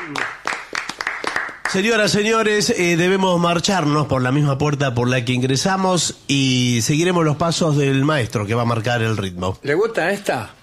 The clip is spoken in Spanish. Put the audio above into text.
Señoras, señores, debemos marcharnos por la misma puerta por la que ingresamos y seguiremos los pasos del maestro que va a marcar el ritmo. ¿Le gusta esta?